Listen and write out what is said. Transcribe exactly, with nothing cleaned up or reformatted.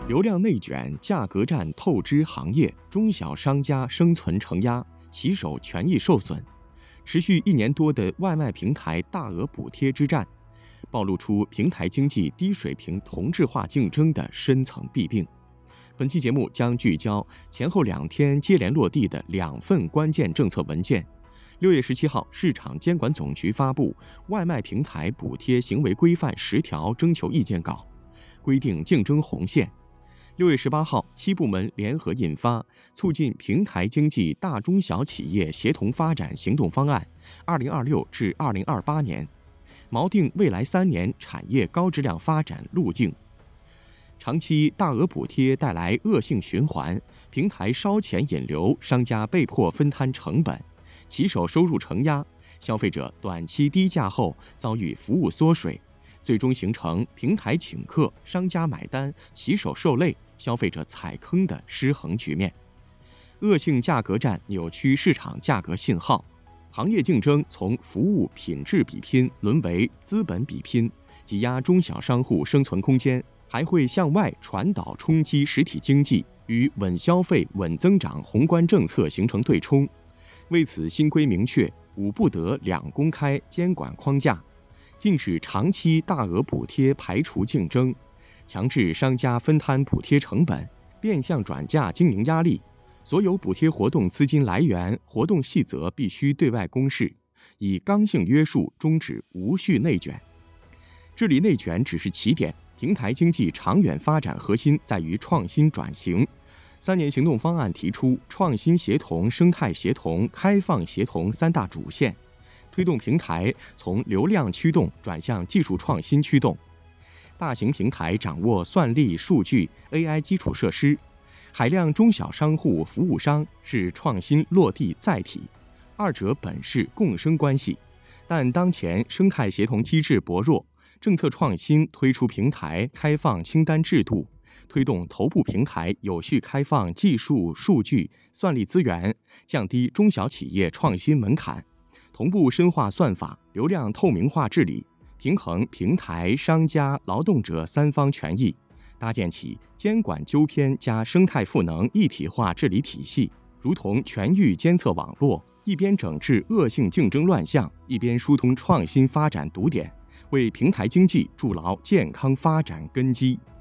流量内卷、价格战透支行业，中小商家生存承压，骑手权益受损。持续一年多的外卖平台大额补贴之战，暴露出平台经济低水平同质化竞争的深层弊病。本期节目将聚焦前后两天接连落地的两份关键政策文件。六月十七号，市场监管总局发布《外卖平台补贴行为规范十条》征求意见稿，规定竞争红线。六月十八号，七部门联合印发《促进平台经济大中小企业协同发展行动方案（二零二六至二零二八年）》，锚定未来三年产业高质量发展路径。长期大额补贴带来恶性循环，平台烧钱引流，商家被迫分摊成本，骑手收入承压，消费者短期低价后遭遇服务缩水，最终形成平台请客、商家买单、骑手受累、消费者踩坑的失衡局面。恶性价格战扭曲市场价格信号，行业竞争从服务品质比拼沦为资本比拼，挤压中小商户生存空间，还会向外传导冲击实体经济，与稳消费、稳增长宏观政策形成对冲。为此，新规明确五不得两公开监管框架，禁止长期大额补贴排除竞争，强制商家分摊补贴成本，变相转嫁经营压力。所有补贴活动资金来源、活动细则必须对外公示，以刚性约束，终止无序内卷。治理内卷只是起点，平台经济长远发展核心在于创新转型。三年行动方案提出创新协同、生态协同、开放协同三大主线，推动平台从流量驱动转向技术创新驱动。大型平台掌握算力、数据、A I 基础设施，海量中小商户、服务商是创新落地载体，二者本是共生关系。但当前生态协同机制薄弱，政策创新推出平台开放清单制度，推动头部平台有序开放技术、数据、算力资源，降低中小企业创新门槛，同步深化算法、流量透明化治理，平衡平台、商家、劳动者三方权益，搭建起监管纠偏加生态赋能一体化治理体系，如同全域监测网络，一边整治恶性竞争乱象，一边疏通创新发展堵点，为平台经济筑牢健康发展根基。